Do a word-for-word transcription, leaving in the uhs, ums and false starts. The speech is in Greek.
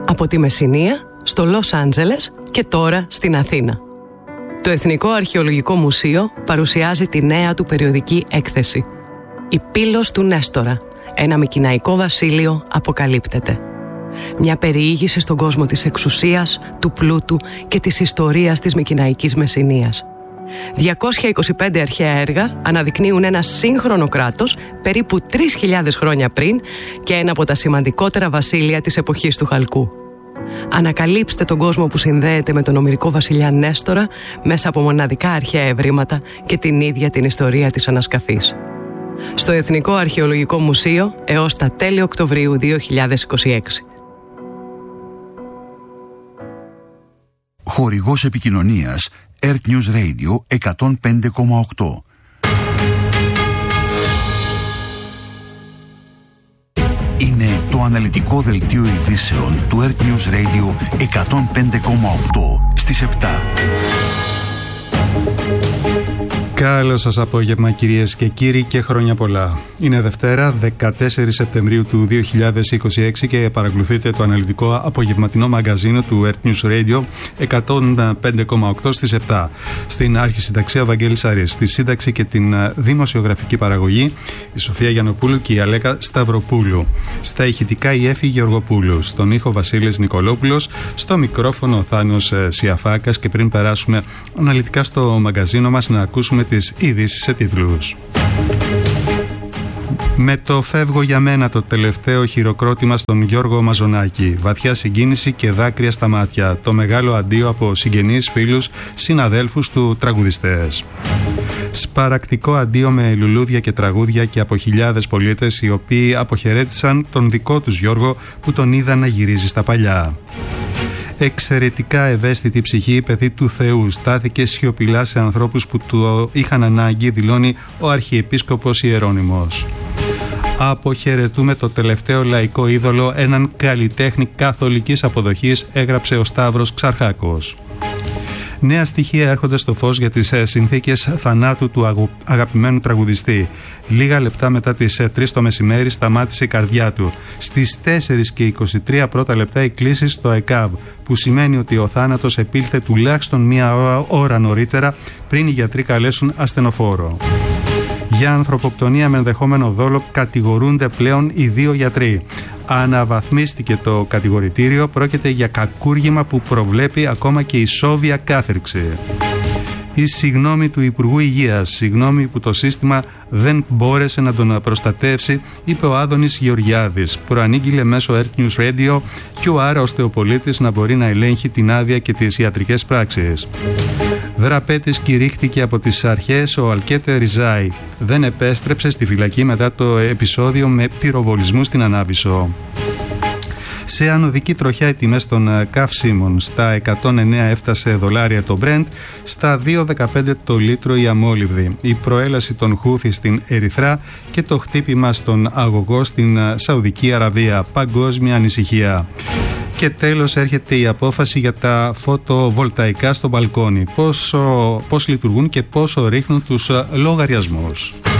Από τη Μεσσηνία στο Λος Άντζελες και τώρα στην Αθήνα. Το Εθνικό Αρχαιολογικό Μουσείο παρουσιάζει τη νέα του περιοδική έκθεση. «Η Πύλος του Νέστορα. Ένα μικηναϊκό βασίλειο αποκαλύπτεται». Μια περιήγηση στον κόσμο της εξουσίας, του πλούτου και της ιστορίας της μικηναϊκής Μεσσηνίας. διακόσια είκοσι πέντε αρχαία έργα αναδεικνύουν ένα σύγχρονο κράτος περίπου τρεις χιλιάδες χρόνια πριν και ένα από τα σημαντικότερα βασίλεια της εποχής του Χαλκού. Ανακαλύψτε τον κόσμο που συνδέεται με τον ομηρικό βασιλιά Νέστορα μέσα από μοναδικά αρχαία ευρήματα και την ίδια την ιστορία της ανασκαφής. Στο Εθνικό Αρχαιολογικό Μουσείο έως τα τέλη Οκτωβρίου δύο χιλιάδες είκοσι έξι. Χορηγός επικοινωνίας Earth News Radio εκατόν πέντε κόμμα οκτώ. Είναι το αναλυτικό δελτίο ειδήσεων του Earth News Radio εκατόν πέντε κόμμα οκτώ στις επτά. Καλό σας απόγευμα κυρίες και κύριοι και χρόνια πολλά. Είναι Δευτέρα, δεκατέσσερις Σεπτεμβρίου του δύο χιλιάδες είκοσι έξι και παρακολουθείτε το αναλυτικό απογευματινό μαγκαζίνο του Earth News Radio εκατόν πέντε κόμμα οκτώ στις επτά. Στην αρχισυνταξία Βαγγέλης Αρής, στη σύνταξη και την δημοσιογραφική παραγωγή η Σοφία Γιαννοπούλου και η Αλέκα Σταυροπούλου. Στα ηχητικά η Έφη Γεωργοπούλου, στον ήχο Βασίλης Νικολόπουλος, στο μικρόφωνο ο Θάνος Σιαφάκας και πριν περάσουμε αναλυτικά στο μαγκαζίνο μας να ακούσουμε τις ειδήσεις σε τίτλους. Με το «Φεύγω για μένα» το τελευταίο χειροκρότημα στον Γιώργο Μαζονάκη. Βαθιά συγκίνηση και δάκρυα στα μάτια. Το μεγάλο αντίο από συγγενείς, φίλους, συναδέλφους του τραγουδιστές. Σπαρακτικό αντίο με λουλούδια και τραγούδια και από χιλιάδες πολίτες οι οποίοι αποχαιρέτησαν τον δικό τους Γιώργο που τον είδαν να γυρίζει στα παλιά. Εξαιρετικά ευαίσθητη ψυχή, παιδί του Θεού, στάθηκε σιωπηλά σε ανθρώπους που του είχαν ανάγκη, δηλώνει ο Αρχιεπίσκοπος Ιερώνυμος. Αποχαιρετούμε το τελευταίο λαϊκό είδωλο, έναν καλλιτέχνη καθολικής αποδοχής, έγραψε ο Σταύρος Ξαρχάκος. Νέα στοιχεία έρχονται στο φως για τις συνθήκες θανάτου του αγαπημένου τραγουδιστή. Λίγα λεπτά μετά τις τρεις το μεσημέρι σταμάτησε η καρδιά του. Στις τέσσερις και είκοσι τρία πρώτα λεπτά η κλήση στο ΕΚΑΒ, που σημαίνει ότι ο θάνατος επήλθε τουλάχιστον μία ώρα νωρίτερα πριν οι γιατροί καλέσουν ασθενοφόρο. Για ανθρωποκτονία με ενδεχόμενο δόλο κατηγορούνται πλέον οι δύο γιατροί. Αναβαθμίστηκε το κατηγορητήριο, πρόκειται για κακούργημα που προβλέπει ακόμα και ισόβια κάθριξη. Η συγγνώμη του Υπουργού Υγείας, συγγνώμη που το σύστημα δεν μπόρεσε να τον προστατεύσει, είπε ο Άδωνης Γεωργιάδης. Προανήγγειλε μέσω Earth News Radio και άρα ώστε ο πολίτης να μπορεί να ελέγχει την άδεια και τις ιατρικές πράξεις. Δραπέτης κηρύχθηκε από τις αρχές, ο Αλκέτε Ριζάη δεν επέστρεψε στη φυλακή μετά το επεισόδιο με πυροβολισμού στην Ανάβησσο. Σε ανωδική τροχιά οι τιμές των καυσίμων. Στα εκατόν εννέα έφτασε δολάρια το Brent, στα δύο δεκαπέντε το λίτρο η αμόλυβδη. Η προέλαση των Χούθη στην Ερυθρά και το χτύπημα στον αγωγό στην Σαουδική Αραβία. Παγκόσμια ανησυχία. Και τέλος έρχεται η απόφαση για τα φωτοβολταϊκά στο μπαλκόνι. Πώς, πώς λειτουργούν και πόσο ρίχνουν τους λογαριασμούς.